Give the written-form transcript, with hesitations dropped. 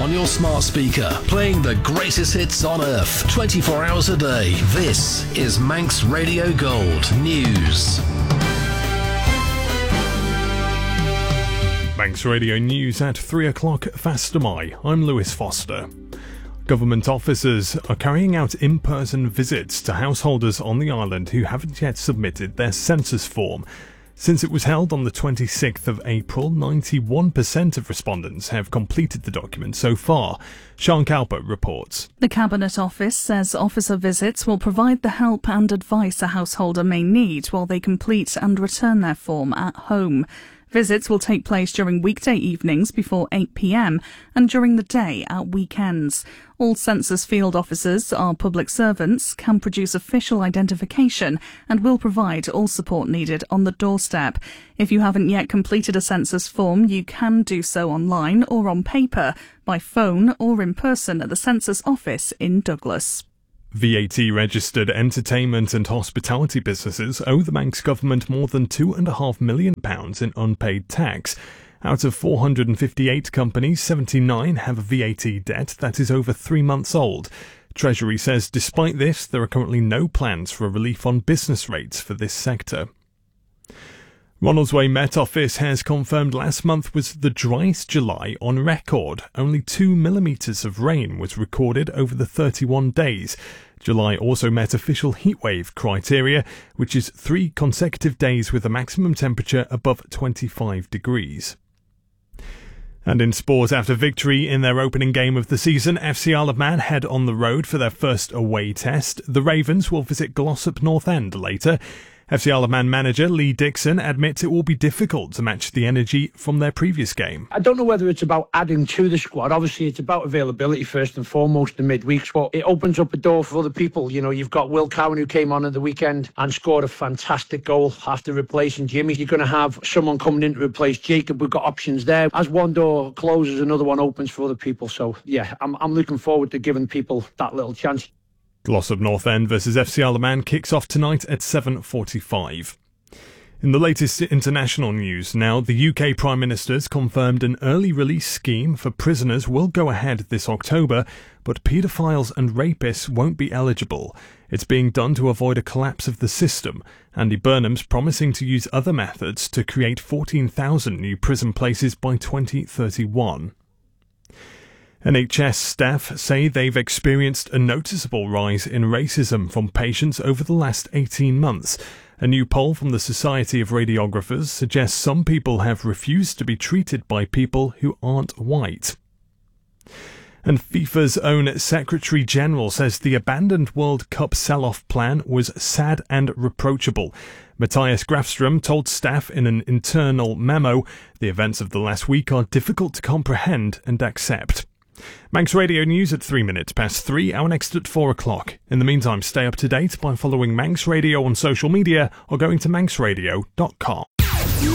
on your smart speaker, playing the greatest hits on earth, 24 hours a day. This is Manx Radio Gold News. Manx Radio News at 3 o'clock Fastamai. I'm Lewis Foster. Government officers are carrying out in-person visits to householders on the island who haven't yet submitted their census form. Since it was held on the 26th of April, 91% of respondents have completed the document so far. Sian Calper reports. The Cabinet Office says officer visits will provide the help and advice a householder may need while they complete and return their form at home. Visits will take place during weekday evenings before 8 p.m. and during the day at weekends. All census field officers are public servants, can produce official identification and will provide all support needed on the doorstep. If you haven't yet completed a census form, you can do so online or on paper, by phone or in person at the census office in Douglas. VAT-registered entertainment and hospitality businesses owe the Manx government more than £2.5 million in unpaid tax. Out of 458 companies, 79 have a VAT debt that is over 3 months old. Treasury says despite this, there are currently no plans for a relief on business rates for this sector. Ronaldsway Met Office has confirmed last month was the driest July on record. Only 2 millimetres of rain was recorded over the 31 days. July also met official heatwave criteria, which is 3 consecutive days with a maximum temperature above 25 degrees. And in sport, after victory in their opening game of the season, FC Isle of Man head on the road for their first away test. The Ravens will visit Glossop North End later. FC Isle of Man manager Lee Dixon admits it will be difficult to match the energy from their previous game. I don't know whether it's about adding to the squad. Obviously, it's about availability first and foremost in midweeks, but it opens up a door for other people. You know, you've got Will Cowan who came on at the weekend and scored a fantastic goal after replacing Jimmy. You're going to have someone coming in to replace Jacob. We've got options there. As one door closes, another one opens for other people. So, yeah, I'm looking forward to giving people that little chance. Glossop North End versus FC Isle of Man kicks off tonight at 7:45. In the latest international news now, the UK Prime Minister's confirmed an early release scheme for prisoners will go ahead this October, but paedophiles and rapists won't be eligible. It's being done to avoid a collapse of the system. Andy Burnham's promising to use other methods to create 14,000 new prison places by 2031. NHS staff say they've experienced a noticeable rise in racism from patients over the last 18 months. A new poll from the Society of Radiographers suggests some people have refused to be treated by people who aren't white. And FIFA's own Secretary-General says the abandoned World Cup sell-off plan was sad and reproachable. Matthias Grafström told staff in an internal memo, the events of the last week are difficult to comprehend and accept. Manx Radio News at 3:03, our next at 4 o'clock. In the meantime, stay up to date by following Manx Radio on social media or going to manxradio.com.